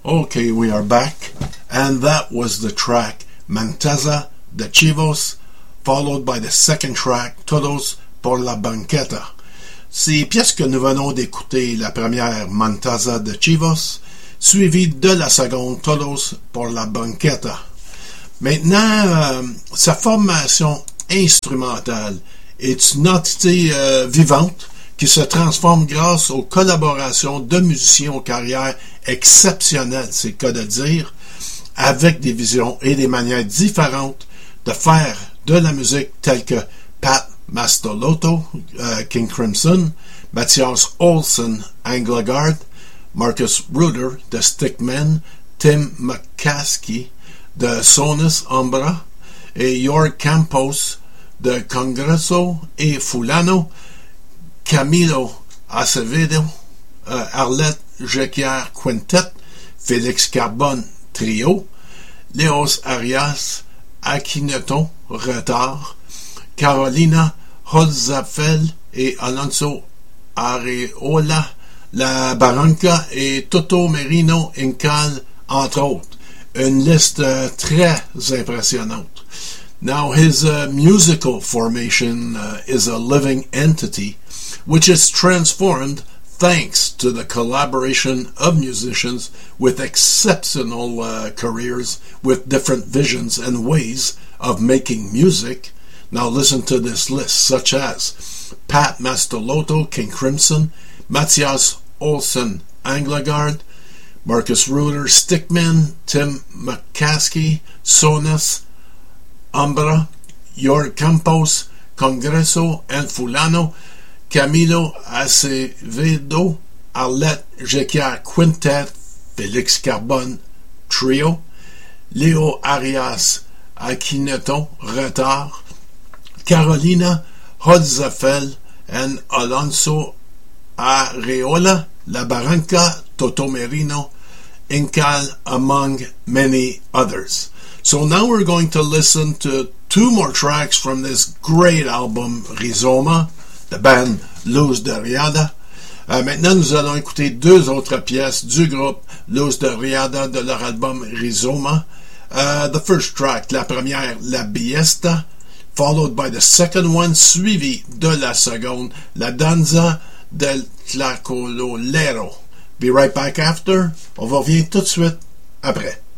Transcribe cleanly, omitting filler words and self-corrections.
Okay, we are back, and that was the track Mantaza de Chivos, followed by the second track Todos por la Banqueta. Ces pièces que nous venons d'écouter, la première Mantaza de Chivos, suivie de la seconde Todos por la Banqueta. Maintenant, sa formation instrumentale est une entité vivante qui se transforme grâce aux collaborations de musiciens aux carrières exceptionnelles, c'est le cas de dire, avec des visions et des manières différentes de faire de la musique telles que Pat Mastelotto, King Crimson, Mathias Olsson, Angleguard, Marcus Ruder, de Stickmen, Tim McCaskey, de Sonus Umbra, et York Campos, de Congreso et Fulano, Camilo Acevedo, Arlette Jequier Quintet, Félix Carbone Trio, Léos Arias, Akineton Retard, Carolina Holzapfel et Alonso Areola, La Barranca et Toto Merino Incal, entre autres. Une liste très impressionnante. Now, his musical formation is a living entity, which is transformed thanks to the collaboration of musicians with exceptional careers, with different visions and ways of making music. Now listen to this list, such as Pat Mastelotto, King Crimson, Mathias Olsson, Angleguard, Marcus Ruder, Stickmen, Tim McCaskey, Sonus Umbra, York Campos, Congreso and Fulano, Camilo Acevedo, Arlette Jequier Quintet, Félix Carbone Trio, Léo Arias Akineton Retard, Carolina Holzapfel and Alonso Areola, La Barranca, Toto Merino, Incal, among many others. So now we're going to listen to two more tracks from this great album, Rizoma, the band Luz de Riada. Maintenant, nous allons écouter deux autres pièces du groupe Luz de Riada de leur album Rizoma. The first track, la première, La Biesta, followed by the second one, suivi de la seconde, La Danza del Tlacololero. Be right back after. On revient tout de suite après.